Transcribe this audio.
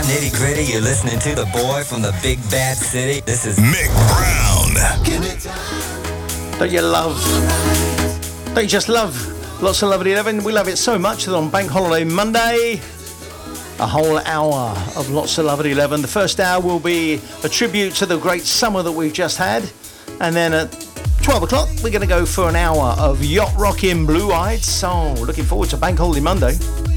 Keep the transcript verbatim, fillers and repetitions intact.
nitty gritty. You're listening to the boy from the big bad city. This is Mick Brown. Don't you love? Don't you just love Lots of Lovely eleven? We love it so much that on Bank Holiday Monday, a whole hour of Lots of Lovely eleven. The first hour will be a tribute to the great summer that we've just had, and then at twelve o'clock we're going to go for an hour of yacht rocking, blue-eyed soul. Looking forward to Bank Holiday Monday.